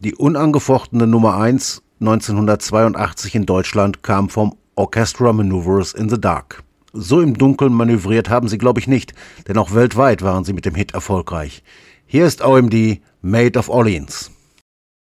Die unangefochtene Nummer 1 1982 in Deutschland kam vom Orchestra Manoeuvres in the Dark. So im Dunkeln manövriert haben sie, glaube ich, nicht, denn auch weltweit waren sie mit dem Hit erfolgreich. Hier ist OMD, Maid of Orleans.